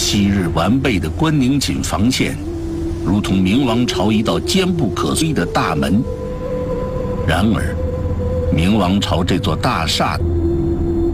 昔日完备的关宁锦防线，如同明王朝一道坚不可摧的大门。然而，明王朝这座大厦